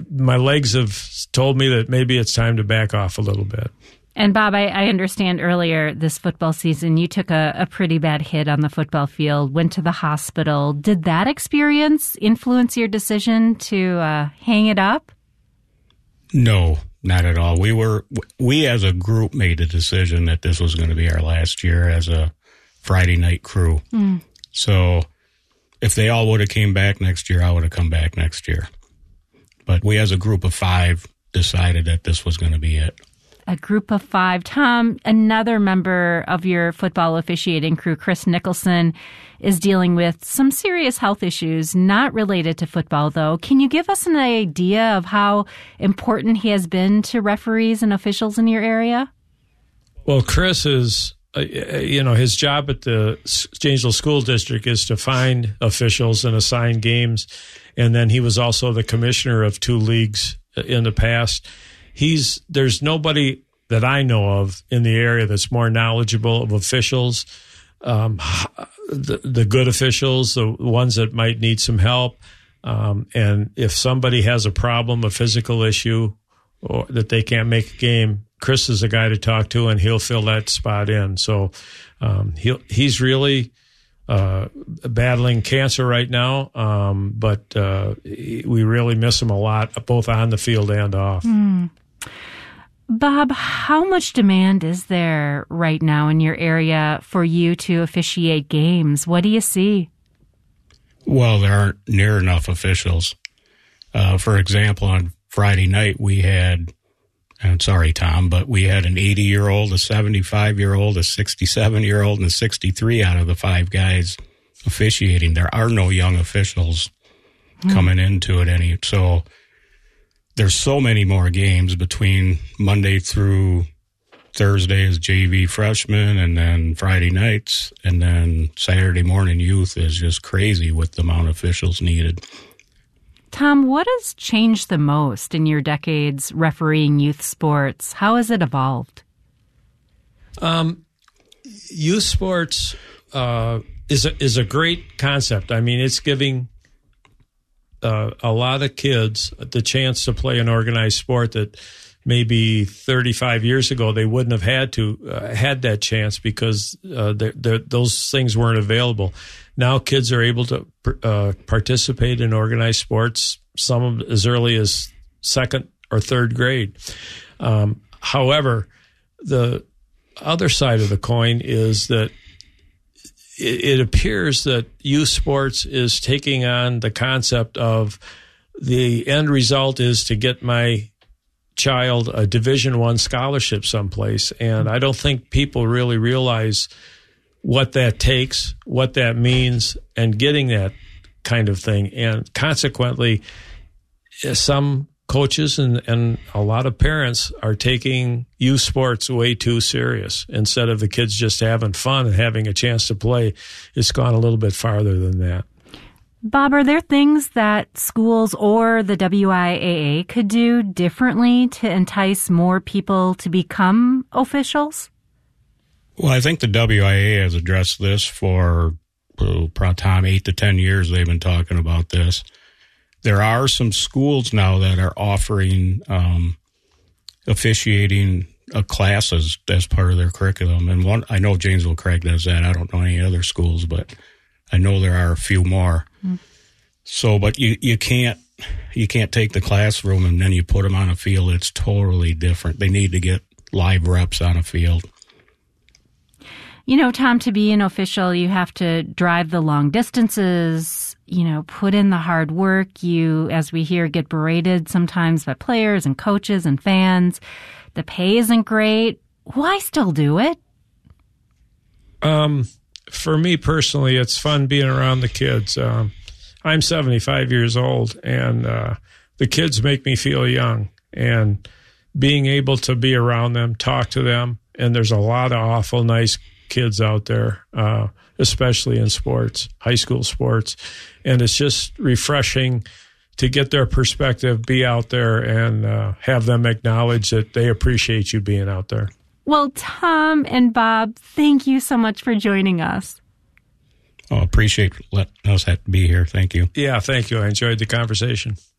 my legs have told me that maybe it's time to back off a little bit. And Bob, I understand earlier this football season you took a pretty bad hit on the football field, went to the hospital. Did that experience influence your decision to hang it up? No, not at all. We as a group made a decision that this was going to be our last year as a Friday night crew. So if they all would have came back next year, I would have come back next year. But we as a group of 5 decided that this was going to be it. A group of 5. Tom, another member of your football officiating crew, Chris Nicholson, is dealing with some serious health issues, not related to football, though. Can you give us an idea of how important he has been to referees and officials in your area? Well, Chris is, his job at the Janesville School District is to find officials and assign games. And then he was also the commissioner of 2 leagues in the past. There's nobody that I know of in the area that's more knowledgeable of officials, the good officials, the ones that might need some help. And if somebody has a problem, a physical issue, or that they can't make a game, Chris is the guy to talk to, and he'll fill that spot in. So he's really battling cancer right now, but we really miss him a lot, both on the field and off. Bob, how much demand is there right now in your area for you to officiate games? What do you see? Well, there aren't near enough officials. For example, on Friday night, we had, I'm sorry, Tom, but we had an 80-year-old, a 75-year-old, a 67-year-old, and a 63 out of the 5 guys officiating. There are no young officials coming into it so there's so many more games between Monday through Thursday is JV freshmen, and then Friday nights, and then Saturday morning youth is just crazy with the amount of officials needed. Tom, what has changed the most in your decades refereeing youth sports? How has it evolved? Youth sports is a great concept. I mean, it's giving a lot of kids the chance to play an organized sport that maybe 35 years ago they wouldn't have had that chance because those things weren't available. Now kids are able to participate in organized sports, some of them as early as 2nd or 3rd grade. However, the other side of the coin is that it appears that youth sports is taking on the concept of the end result is to get my child a Division I scholarship someplace. And I don't think people really realize what that takes, what that means, and getting that kind of thing. And consequently, some coaches and a lot of parents are taking youth sports way too serious. Instead of the kids just having fun and having a chance to play, it's gone a little bit farther than that. Bob, are there things that schools or the WIAA could do differently to entice more people to become officials? Well, I think the WIAA has addressed this for, Tom, 8 to 10 years they've been talking about this. There are some schools now that are offering officiating classes as part of their curriculum. And one, I know Janesville Craig does that. I don't know any other schools, but I know there are a few more. So, but you can't take the classroom and then you put them on a field. It's totally different. They need to get live reps on a field. You know, Tom, to be an official, you have to drive the long distances, put in the hard work. You, as we hear, get berated sometimes by players and coaches and fans. The pay isn't great. Why still do it? For me personally, it's fun being around the kids. I'm 75 years old, and the kids make me feel young. And being able to be around them, talk to them, and there's a lot of awful nice kids out there, especially in sports, high school sports. And it's just refreshing to get their perspective, be out there, and have them acknowledge that they appreciate you being out there. Well, Tom and Bob, thank you so much for joining us. Oh, appreciate letting us be here. Thank you. Yeah, thank you. I enjoyed the conversation.